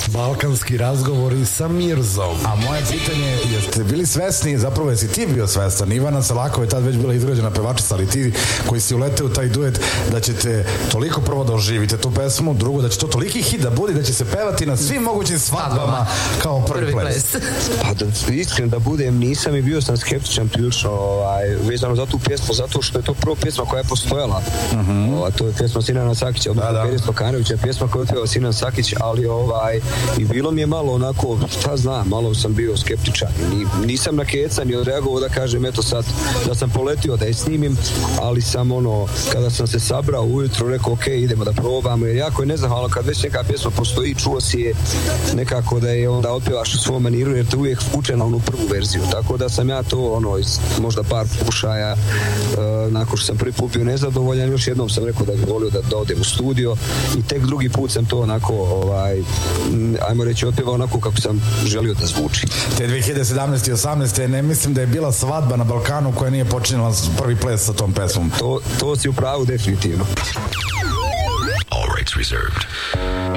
Balkanski razgovori sa Mirzom. A moje pitanje je, jeste bili svesni, zapravo jesi ti bio svestan, Ivana Selakova je tad već bila izgrađena pevačica, ali ti koji si uleteo u taj duet, da ćete toliko prvo da oživite tu pesmu, drugo da će to toliki hit da bude, da će se pevati na svim mogućim svadbama kao prvi ples. Pa da iskreno da budem, nisam i bio sam skeptičan prilično vezano za tu pjesmu, zato što je to prva pjesma koja je postojala. To je pjesma Sinana Sakića, odnosno Peris Lokanovića, pjesma koju je otpjevao Sinan Sakić, ali i bilo mi je malo onako, šta znam, malo sam bio skeptičan. Nisam na keca ni odreagovao da kažem, eto sad, da sam poletio da je snimim, ali sam kada sam se sabrao ujutro, rekao, ok, idemo da probamo, jer jako je nezahvalno kad već neka pjesma postoji, čuo si je nekako da je onda otpjevaš u svom maniru, jer te uvijek uče na onu prvu verziju, tako da sam ja to, iz možda par pokušaja, nakon što sam prvi put bio nezadovoljan, još jednom sam rekao da bih volio da odem u studio i tek drugi put sam to onako, ajmo reći, otpjevao onako kako sam želio da zvuči. Te 2017. i 18. ne mislim da je bila svadba na Balkanu koja nije počinila prvi ples sa tom pesmom. To si u pravu definitivno. All rights reserved.